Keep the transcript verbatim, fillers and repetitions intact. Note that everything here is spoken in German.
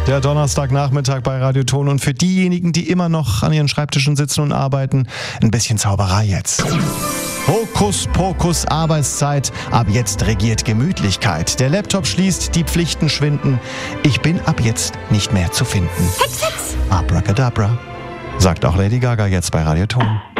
Der Donnerstagnachmittag bei Radio Ton und für diejenigen, die immer noch an ihren Schreibtischen sitzen und arbeiten, ein bisschen Zauberei jetzt. Hokus Pokus Arbeitszeit, ab jetzt regiert Gemütlichkeit. Der Laptop schließt, die Pflichten schwinden. Ich bin ab jetzt nicht mehr zu finden. Hex, hex. Abracadabra, sagt auch Lady Gaga jetzt bei Radio Ton.